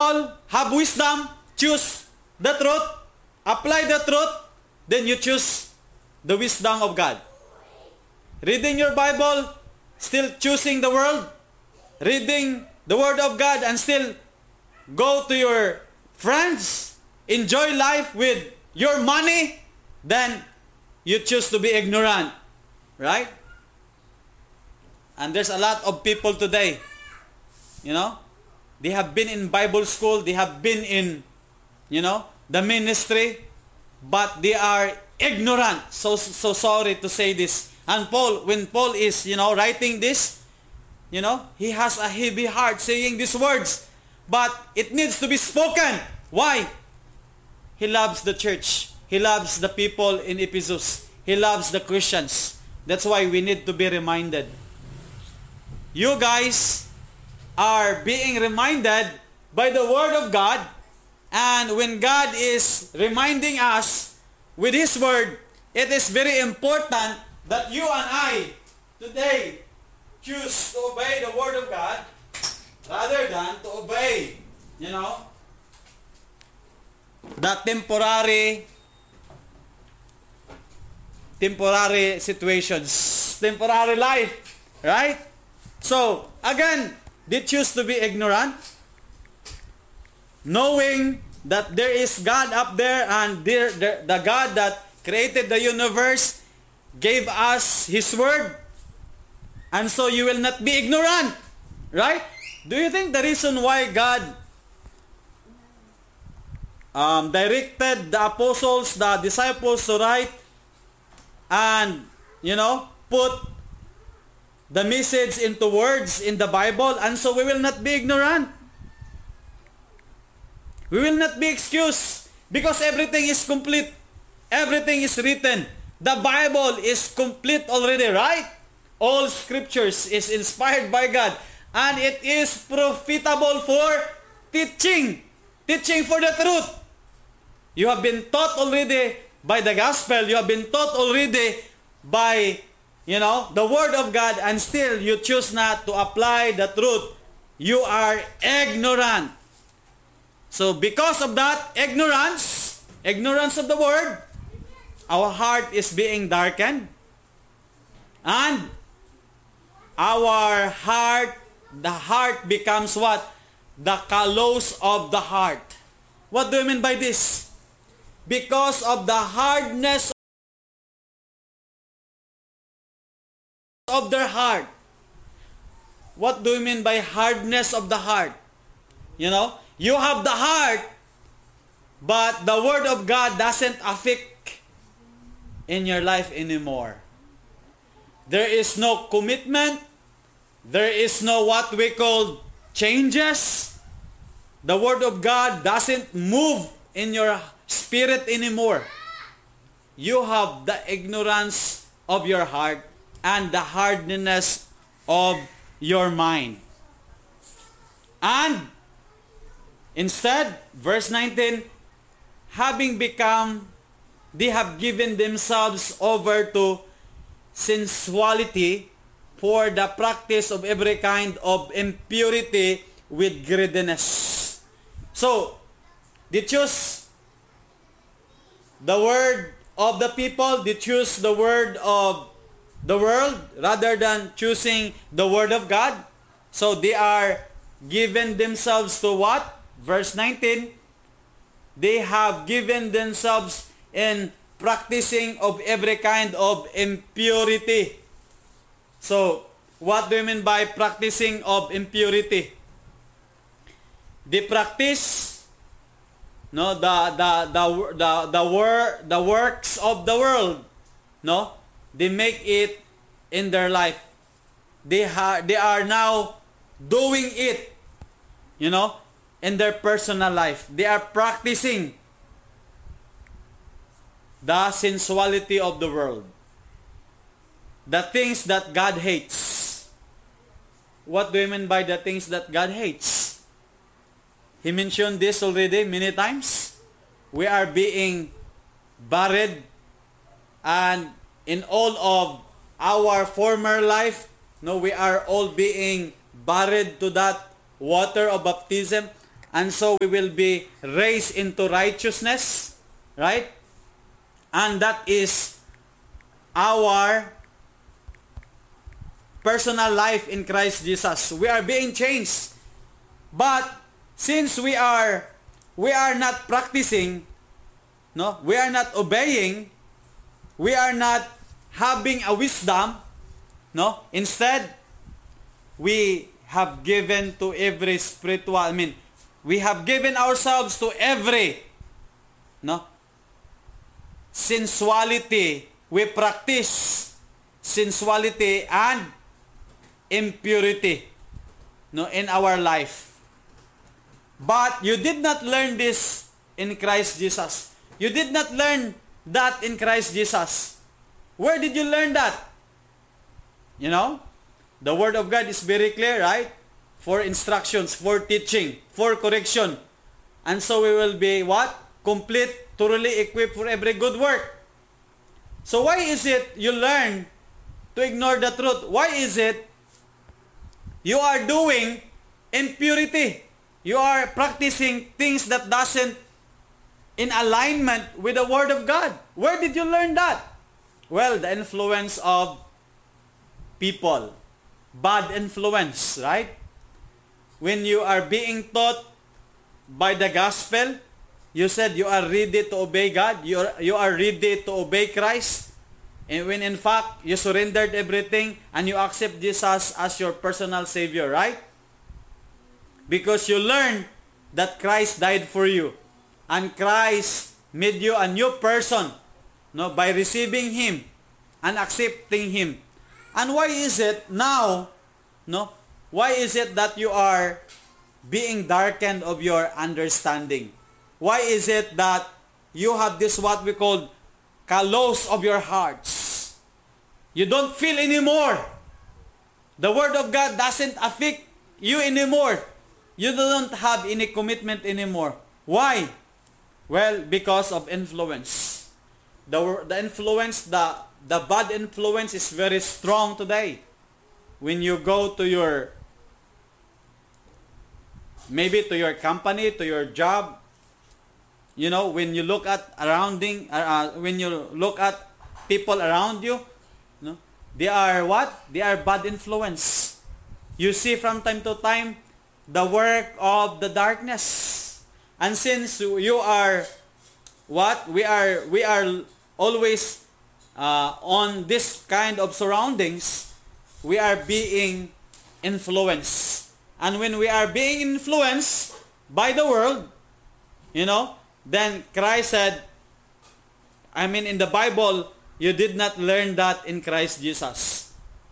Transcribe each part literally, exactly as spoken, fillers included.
Bible, have wisdom, choose the truth, apply the truth, then you choose the wisdom of God. Reading your Bible, still choosing the world, reading the Word of God, and still go to your friends, enjoy life with your money, then you choose to be ignorant. Right? And there's a lot of people today, you know, they have been in Bible school, they have been in, you know, the ministry, but they are ignorant. So, so sorry to say this. And Paul, when Paul is, you know, writing this, you know, he has a heavy heart saying these words, but it needs to be spoken. Why? He loves the church. He loves the people in Ephesus. He loves the Christians. That's why we need to be reminded. You guys are being reminded by the Word of God, and when God is reminding us with His Word, it is very important that you and I today choose to obey the Word of God rather than to obey, you know, the temporary temporary situations, temporary life, right? So, again, they choose to be ignorant, knowing that there is God up there, and there, the, the God that created the universe gave us His Word, and so you will not be ignorant, right? Do you think the reason why God um, directed the apostles, the disciples to write and, you know, put the message into words in the Bible, and so we will not be ignorant? We will not be excused because everything is complete. Everything is written. The Bible is complete already, right? All scriptures is inspired by God, and it is profitable for teaching. Teaching for the truth. You have been taught already by the gospel. You have been taught already by, you know, the Word of God, and still you choose not to apply the truth. You are ignorant. So because of that ignorance, ignorance of the Word, our heart is being darkened. And our heart, the heart becomes what? The callous of the heart. What do you mean by this? Because of the hardness of their heart. What do you mean by hardness of the heart? You know, you have the heart, but the Word of God doesn't affect in your life anymore. There is no commitment. There is no what we call changes. The Word of God doesn't move in your spirit anymore. You have the ignorance of your heart and the hardness of your mind. And instead, verse nineteen, having become, they have given themselves over to sensuality for the practice of every kind of impurity with greediness. So, they choose the word of the people, they choose the word of the world rather than choosing the Word of God. So they are given themselves to what? Verse nineteen, they have given themselves in practicing of every kind of impurity. So, what do you mean by practicing of impurity? They practice no the the the the the wor- the works of the world. No, they make it in their life. They ha- they are now doing it, you know, in their personal life. They are practicing the sensuality of the world. The things that God hates. What do you mean by the things that God hates? He mentioned this already many times. We are being buried, and in all of our former life, no, we are all being buried to that water of baptism. And so we will be raised into righteousness, right? And that is our personal life in Christ Jesus. We are being changed. But since we are we are not practicing, no, we are not obeying, we are not having a wisdom, no, instead we have given to every spiritual, I mean, we have given ourselves to every, no, sensuality. We practice sensuality and impurity, no, in our life. But you did not learn this in Christ Jesus. You did not learn that in Christ Jesus. Where did you learn that? You know, the Word of God is very clear, right? For instructions, for teaching, for correction. And so we will be what? Complete, thoroughly equipped for every good work. So why is it you learn to ignore the truth? Why is it you are doing impurity? You are practicing things that doesn't in alignment with the Word of God. Where did you learn that? Well, the influence of people. Bad influence, right? When you are being taught by the gospel, you said you are ready to obey God. You are, you are ready to obey Christ. And when in fact, you surrendered everything and you accept Jesus as your personal Savior, right? Because you learned that Christ died for you. And Christ made you a new person, no, by receiving Him and accepting Him. And why is it now, no, why is it that you are being darkened of your understanding? Why is it that you have this what we call callous of your hearts? You don't feel anymore. The Word of God doesn't affect you anymore. You don't have any commitment anymore. Why? Well, because of influence. The, the influence, the, the bad influence is very strong today. When you go to your, maybe to your company, to your job, you know, when you look at surrounding, uh, when you look at people around you, no, they are what? They are bad influence. You see from time to time the work of the darkness. And since you are what? We are we are always uh, on this kind of surroundings, we are being influenced. And when we are being influenced by the world, you know, then Christ said, I mean in the Bible, you did not learn that in Christ Jesus.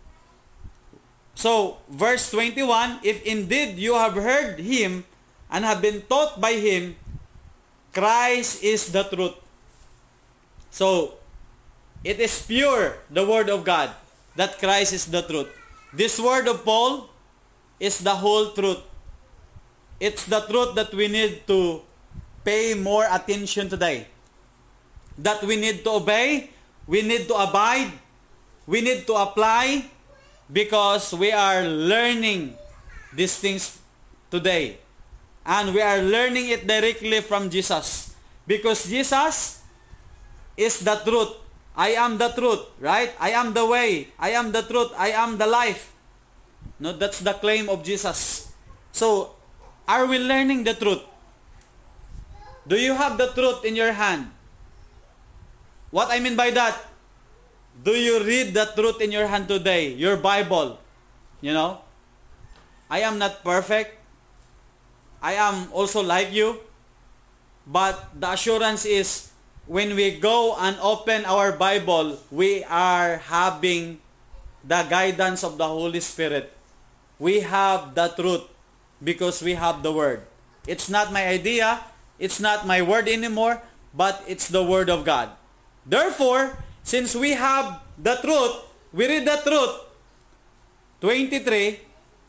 So, verse twenty-one, if indeed you have heard Him and have been taught by Him, Christ is the truth. So, it is pure, the Word of God, that Christ is the truth. This word of Paul is the whole truth. It's the truth that we need to pay more attention today. That we need to obey, we need to abide, we need to apply, because we are learning these things today. And we are learning it directly from Jesus. Because Jesus is the truth. I am the truth, right? I am the way. I am the truth. I am the life. No, that's the claim of Jesus. So, are we learning the truth? Do you have the truth in your hand? What I mean by that? Do you read the truth in your hand today? Your Bible. You know? I am not perfect. I am also like you. But the assurance is, when we go and open our Bible, we are having the guidance of the Holy Spirit. We have the truth because we have the Word. It's not my idea. It's not my word anymore, but it's the Word of God. Therefore, since we have the truth, we read the truth, twenty-three,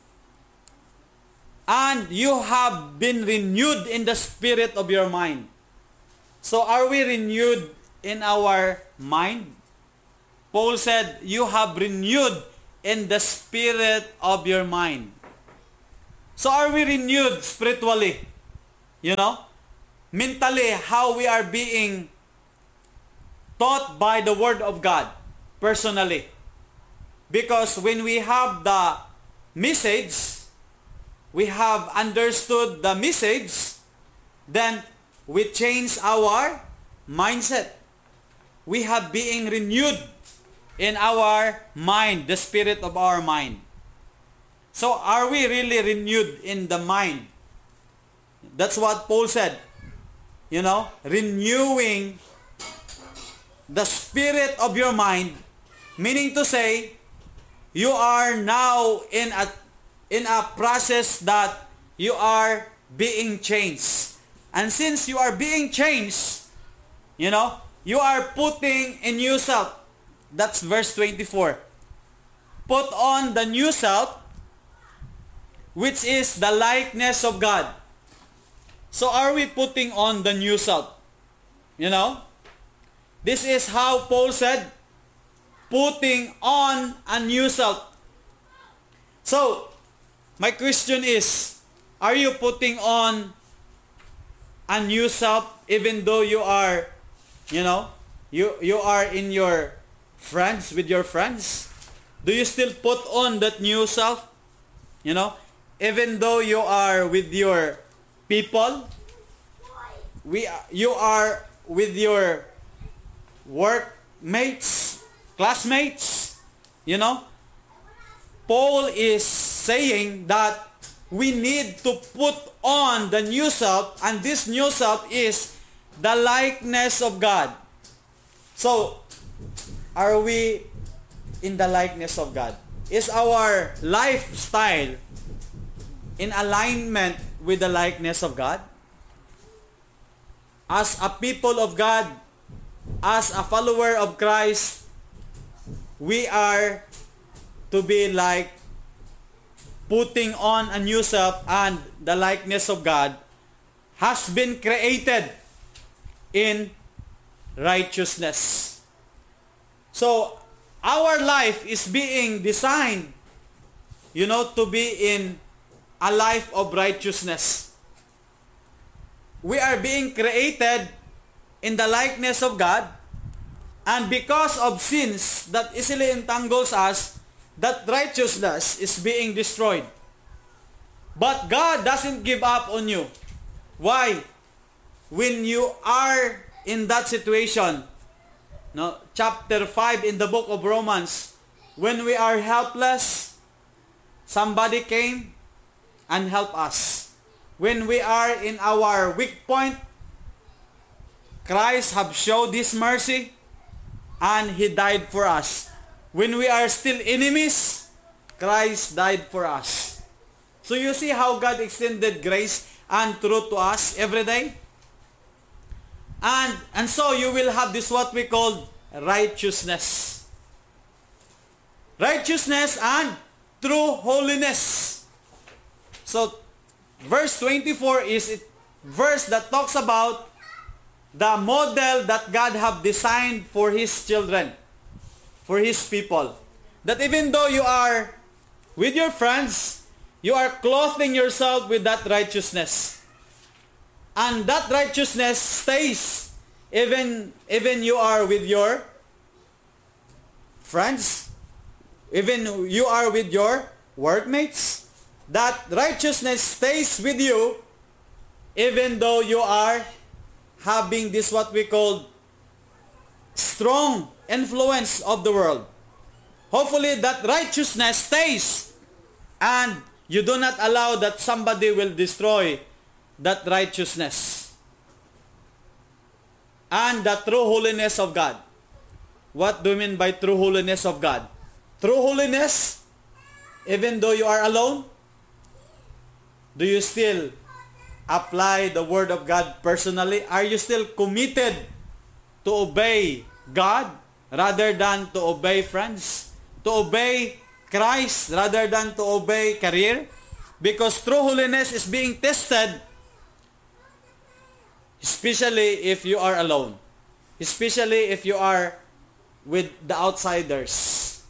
and you have been renewed in the spirit of your mind. So are we renewed in our mind? Paul said, you have renewed in the spirit of your mind. So are we renewed spiritually? you know, mentally how we are being taught by the Word of God personally. Because when we have the message, we have understood the message, then we change our mindset. We have being renewed in our mind, the spirit of our mind. So are we really renewed in the mind? That's what Paul said. You know, renewing the spirit of your mind, meaning to say, you are now in a in a process that you are being changed. And since you are being changed, you know, you are putting a new self. That's verse twenty-four. Put on the new self, which is the likeness of God. So are we putting on the new self? You know? This is how Paul said, putting on a new self. So, my question is, are you putting on a new self even though you are, you know, you, you are in your friends, with your friends? Do you still put on that new self? You know, even though you are with your people, we you are with your workmates, classmates, you know, Paul is saying that we need to put on the new self, and this new self is the likeness of God. So, are we in the likeness of God? Is our lifestyle in alignment with the likeness of God? As a people of God, as a follower of Christ, we are to be like putting on a new self, and the likeness of God has been created in righteousness. So, our life is being designed, you know, to be in a life of righteousness. We are being created in the likeness of God, and because of sins that easily entangles us, that righteousness is being destroyed. But God doesn't give up on you. Why? When you are in that situation, no, chapter five in the book of Romans, when we are helpless, somebody came and helped us. When we are in our weak point, Christ have showed His mercy, and He died for us. When we are still enemies, Christ died for us. So you see how God extended grace and truth to us every day? And, and so you will have this what we call righteousness. Righteousness and true holiness. So, verse twenty-four is a verse that talks about the model that God have designed for His children, for His people. That even though you are with your friends, you are clothing yourself with that righteousness. And that righteousness stays even, even you are with your friends, even you are with your workmates. That righteousness stays with you even though you are having this what we call strong influence of the world. Hopefully that righteousness stays, and you do not allow that somebody will destroy that righteousness and the true holiness of God. What do you mean by true holiness of God? True holiness, even though you are alone, do you still apply the Word of God personally? Are you still committed to obey God rather than to obey friends? To obey Christ rather than to obey career? Because true holiness is being tested, especially if you are alone. Especially if you are with the outsiders.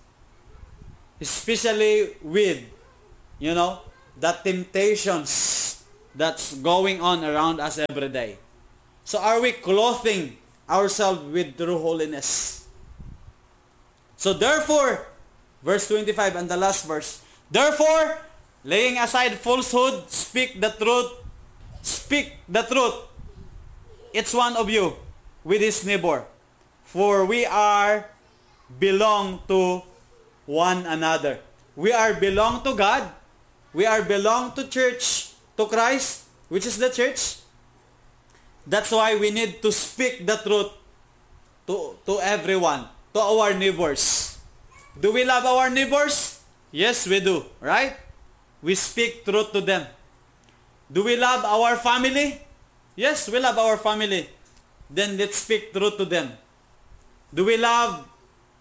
Especially with, you know, the temptations that's going on around us every day. So are we clothing ourselves with true holiness? So therefore, verse twenty-five and the last verse, therefore, laying aside falsehood, speak the truth, speak the truth, each one of you, with his neighbor. For we are belong to one another. We are belong to God. We are belong to church, to Christ, which is the church. That's why we need to speak the truth to, to everyone, to our neighbors. Do we love our neighbors? Yes, we do, right? We speak truth to them. Do we love our family? Yes, we love our family. Then let's speak truth to them. Do we love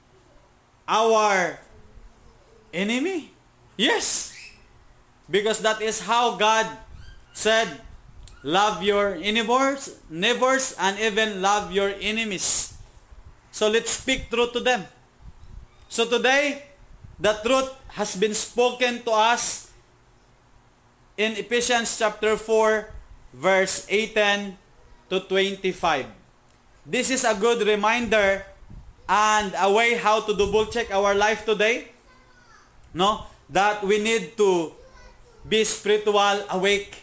our enemy? Yes. Because that is how God said, love your neighbors, neighbors and even love your enemies. So let's speak truth to them. So today, the truth has been spoken to us in Ephesians chapter four, verse eighteen to twenty-five. This is a good reminder and a way how to double check our life today. No? That we need to be spiritual awake.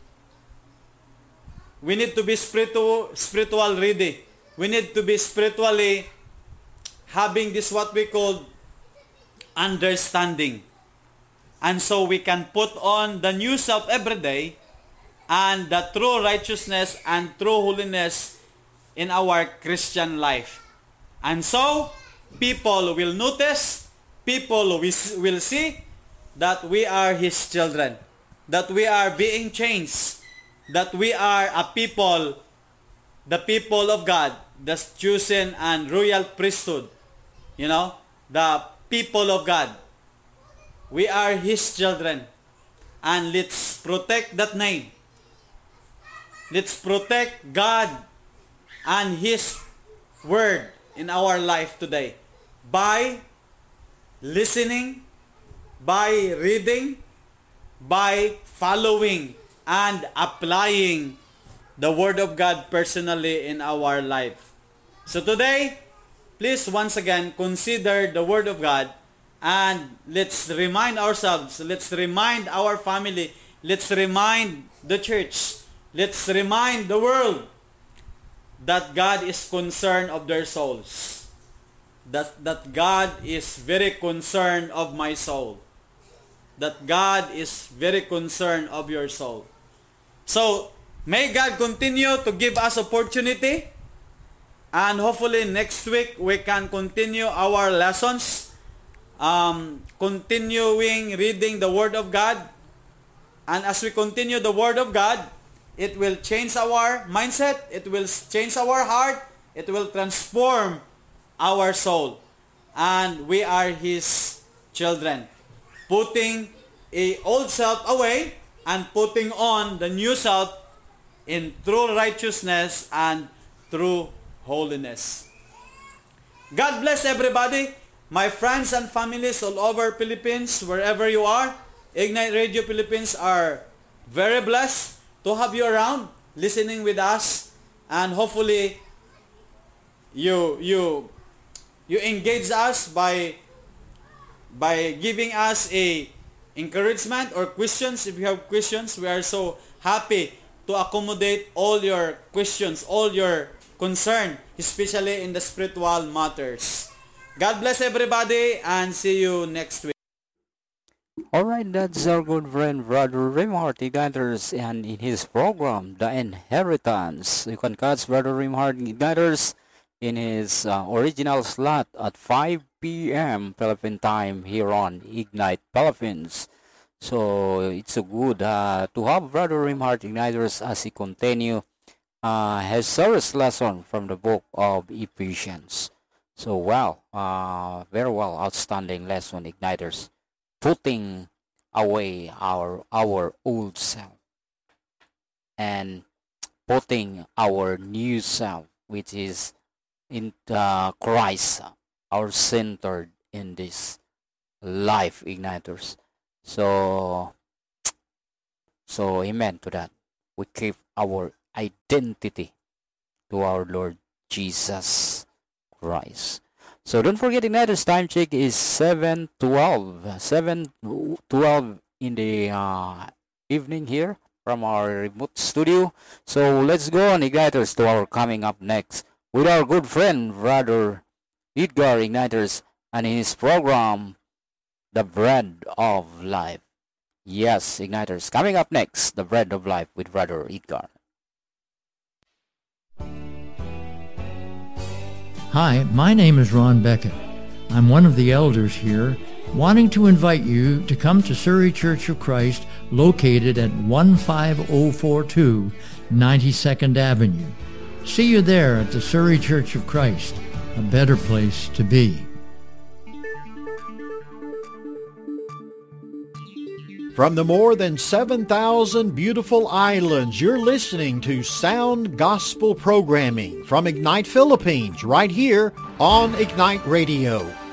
We need to be spiritual, spiritual ready. We need to be spiritually having this what we call understanding. And so we can put on the new self every day and the true righteousness and true holiness in our Christian life. And so people will notice, people will see that we are His children, that we are being changed, that we are a people, the people of God, the chosen and royal priesthood, you know, the people of God. We are His children. And let's protect that name. Let's protect God and His word in our life today by listening, by reading, by following and applying the Word of God personally in our life. So today, please once again consider the Word of God and let's remind ourselves, let's remind our family, let's remind the church, let's remind the world that God is concerned of their souls. That, that God is very concerned of my soul. That God is very concerned of your soul. So, may God continue to give us opportunity and hopefully next week we can continue our lessons, um, continuing reading the Word of God. And as we continue the Word of God, it will change our mindset, it will change our heart, it will transform our soul. And we are His children, putting a old self away and putting on the new self in true righteousness and true holiness. God bless everybody, my friends and families all over Philippines, wherever you are. Ignite Radio Philippines are very blessed to have you around, listening with us, and hopefully you you you engage us by by giving us a encouragement or questions. If you have questions, we are so happy to accommodate all your questions, all your concern, especially in the spiritual matters. God bless everybody and see you next week. Alright, that's our good friend Brother Rimhard Igniters, and in his program, The Inheritance. You can catch Brother Rimhard Igniters in his uh, original slot at five p.m. Philippine time here on Ignite Philippines. So it's a good uh, to have Brother Rimhard Igniters as he continue uh, his service lesson from the book of Ephesians. So well, uh, very well, outstanding lesson, Igniters. Putting away our our old self and putting our new self, which is in uh, Christ, our centered in this life, Igniters. So, so amen to that. we keep our identity to our Lord Jesus Christ. So don't forget, Igniters, time check is seven twelve. seven twelve in the uh, evening here from our remote studio. So let's go on, Igniters, to our coming up next with our good friend, Brother Edgar Igniters, and his program, The Bread of Life. Yes, Igniters, coming up next, The Bread of Life with Brother Edgar. Hi, my name is Ron Beckett. I'm one of the elders here, wanting to invite you to come to Surrey Church of Christ, located at one five zero four two ninety-second Avenue. See you there at the Surrey Church of Christ, a better place to be. From the more than seven thousand beautiful islands, you're listening to Sound Gospel Programming from Ignite Philippines, right here on Ignite Radio.